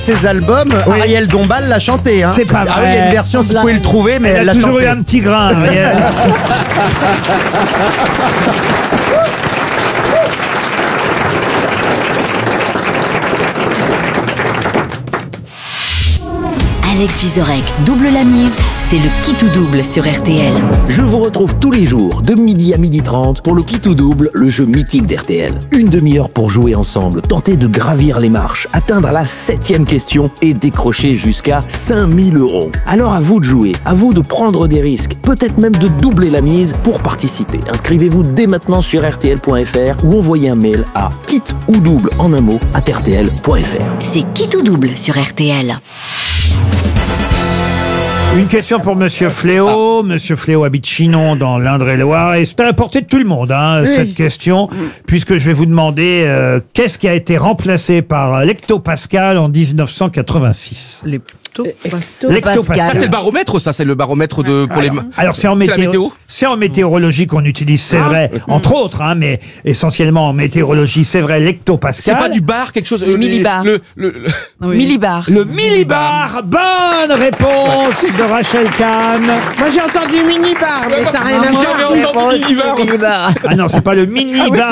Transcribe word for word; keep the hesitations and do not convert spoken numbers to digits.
Ses albums, Oui. Ariel Dombal l'a chanté. Hein. C'est pas Ah oui, il y a vrai. une version, si vous pouvez le trouver, mais Elle elle a l'a toujours chanté. eu un petit grain, Ariel. Alex Vizorek double la mise, c'est le qui tout double sur R T L. Je vous retrouve tous les jours de midi à midi trente pour le qui tout double, le jeu mythique d'R T L. Une demi-heure pour jouer ensemble, tenter de gravir les marches, atteindre la septième question et décrocher jusqu'à cinq mille euros. Alors à vous de jouer, à vous de prendre des risques, peut-être même de doubler la mise pour participer. Inscrivez-vous dès maintenant sur R T L point F R ou envoyez un mail à kit ou double en un mot à R T L point F R. C'est qui tout double sur R T L. Une question pour Monsieur Fléau. Monsieur Fléau habite Chinon dans l'Indre-et-Loire. Et c'est à la portée de tout le monde, hein, cette question, puisque je vais vous demander euh, qu'est-ce qui a été remplacé par l'hectopascal en dix-neuf cent quatre-vingt-six. L'hectopascal. Ça, c'est le baromètre, ça, c'est le baromètre de, pour Alors, les. alors c'est en C'est la météo. météo C'est en météorologie qu'on utilise, c'est vrai, entre autres, hein, mais essentiellement en météorologie, c'est vrai, C'est l'hectopascal. pas du bar, quelque chose. Le millibar. Le, le, le- Millibar. Le millibar. Bonne réponse de Rachel Kahn. Moi j'ai entendu mini-bar, mais ça n'a rien à J'avais voir. entendu minibar. Ah non, c'est pas le mini-bar.